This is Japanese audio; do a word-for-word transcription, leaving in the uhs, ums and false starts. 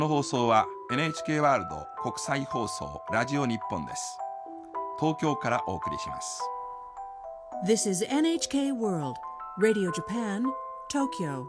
この放送は エヌエイチケー ワールド国際放送ラジオ日本です。東京からお送りします。 This is エヌエイチケー World Radio Japan, Tokyo.